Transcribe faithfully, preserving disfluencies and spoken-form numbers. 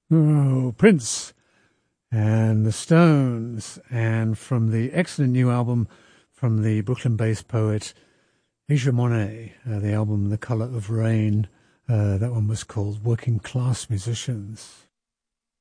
Oh, Prince and the Stones, and from the excellent new album from the Brooklyn-based poet Asia Monet, uh, the album The Colour of Rain. Uh, that one was called Working Class Musicians.